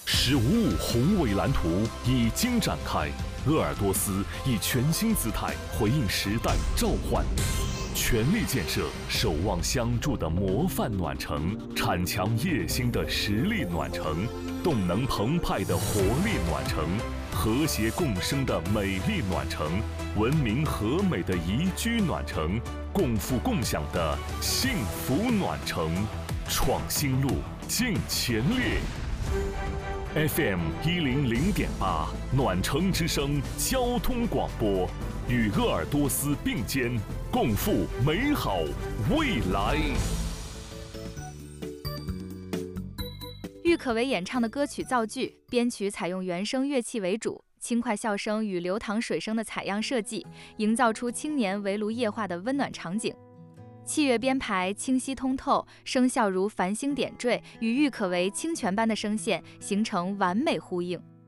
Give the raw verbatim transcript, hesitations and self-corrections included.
十五五宏伟蓝图已经展开，鄂尔多斯以全新姿态回应时代召唤，全力建设守望相助的模范暖城，铲强业兴的实力暖城，动能澎湃的活力暖城，和谐共生的美丽暖城，文明和美的宜居暖城，共富共享的幸福暖城。创新路，尽全力。F M 一零零点八，暖城之声交通广播，与鄂尔多斯并肩，共赴美好未来。 郁可唯演唱的歌曲造句，编曲采用原声乐器为主，轻快笑声与流淌水声的采样设计，营造出青年围炉夜话的温暖场景。器乐编排清晰通透，声效如繁星点缀，与郁可唯清泉般的声线形成完美呼应。